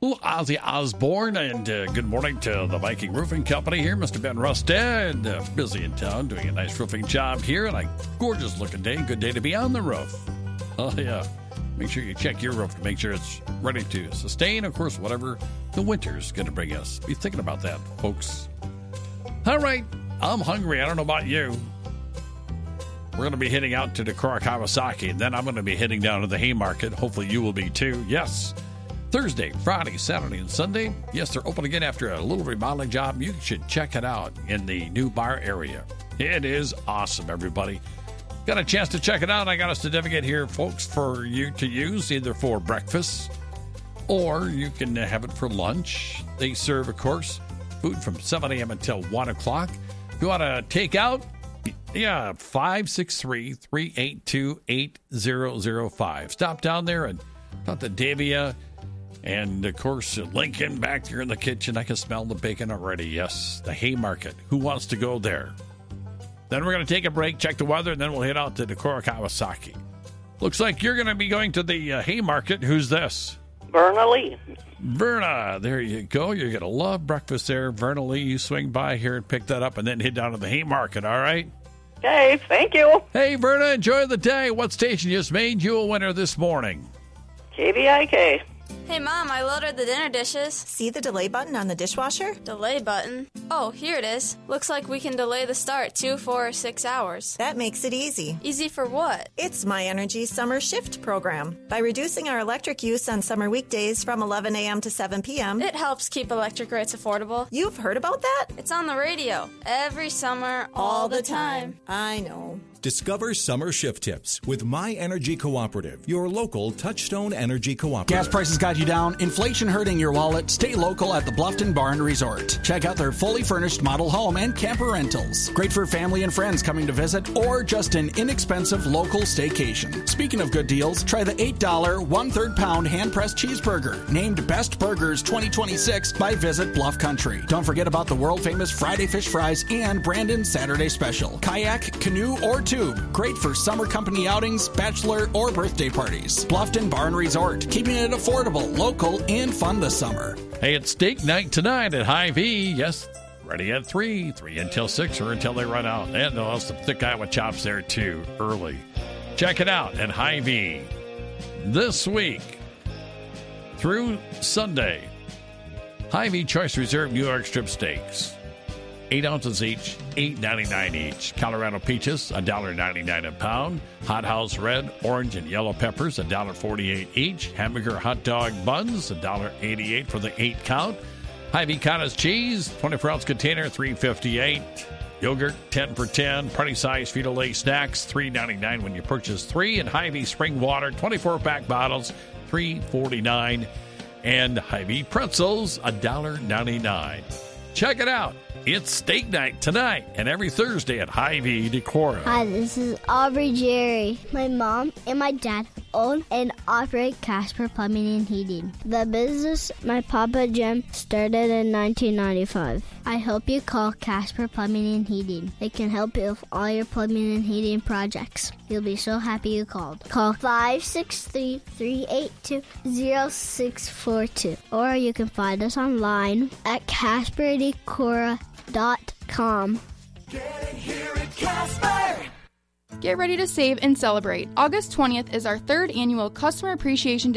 Well, Ozzy Osbourne, and good morning to the Viking Roofing Company here. Mr. Ben Rusted, busy in town doing a nice roofing job here, and a gorgeous looking day. Good day to be on the roof. Oh, yeah. Make sure you check your roof to make sure it's ready to sustain, of course, whatever the winter's going to bring us. Be thinking about that, folks. All right, I'm hungry. I don't know about you. We're going to be heading out to Decorah, Kawasaki, and then I'm going to be heading down to the Haymarket. Hopefully you will be too. Yes. Thursday, Friday, Saturday, and Sunday. Yes, they're open again after a little remodeling job. You should check it out in the new bar area. It is awesome, everybody. Got a chance to check it out. I got a certificate here, folks, for you to use either for breakfast or you can have it for lunch. They serve, of course, food from 7 a.m. until 1 o'clock. If you want to take out, 563-382-8005. Stop down there and talk to Davia. And, of course, Lincoln back here in the kitchen. I can smell the bacon already. Yes, the Haymarket. Who wants to go there? Then we're going to take a break, check the weather, and then we'll head out to Decorah, Kawasaki. Looks like you're going to be going to the Haymarket. Who's this? Verna Lee. Verna, there you go. You're going to love breakfast there. Verna Lee, you swing by here and pick that up and then head down to the Haymarket, all right? Okay, thank you. Hey, Verna, enjoy the day. What station just made you a winner this morning? KBIK. Hey, Mom, I loaded the dinner dishes. See the delay button on the dishwasher? Delay button? Oh, here it is. Looks like we can delay the start 2, 4, or 6 hours. That makes it easy. Easy for what? It's My Energy Summer Shift program. By reducing our electric use on summer weekdays from 11 a.m. to 7 p.m., it helps keep electric rates affordable. You've heard about that? It's on the radio. Every summer, all the time. I know. Discover summer shift tips with My Energy Cooperative, your local Touchstone Energy Cooperative. Gas prices got you down, inflation hurting your wallet. Stay local at the Bluffton Barn Resort. Check out their fully furnished model home and camper rentals. Great for family and friends coming to visit or just an inexpensive local staycation. Speaking of good deals, try the $8 1/3 pound hand-pressed cheeseburger, named Best Burgers 2026 by Visit Bluff Country. Don't forget about the world-famous Friday Fish Fries and Brandon's Saturday Special. Kayak, canoe, or tube. Great for summer company outings, bachelor, or birthday parties. Bluffton Barn Resort, keeping it affordable, local, and fun this summer. Hey, it's steak night tonight at Hy-Vee. Yes, ready at 3 until 6 or until they run out. And they'll have some thick Iowa chops there, too, early. Check it out at Hy-Vee. This week through Sunday, Hy-Vee Choice Reserve New York strip steaks. 8 ounces each, $8.99 each. Colorado peaches, $1.99 a pound. Hot House red, orange, and yellow peppers, $1.48 each. Hamburger hot dog buns, $1.88 for the 8 count. Hy-Vee cottage cheese, 24-ounce container, $3.58. Yogurt, 10 for $10. Party size Frito-Lay snacks, $3.99 when you purchase 3. And Hy-Vee spring water, 24-pack bottles, $3.49. And Hy-Vee pretzels, $1.99. Check it out. It's steak night tonight and every Thursday at Hy-Vee Decorah. Hi, this is Aubrey Jerry. My mom and my dad own and operate Casper Plumbing and Heating. The business my Papa Jim started in 1995. I hope you call Casper Plumbing and Heating. They can help you with all your plumbing and heating projects. You'll be so happy you called. Call 563-382-0642. Or you can find us online at CasperDecorah.com. Get it here at Casper! Get ready to save and celebrate. August 20th is our 3rd annual Customer Appreciation Day.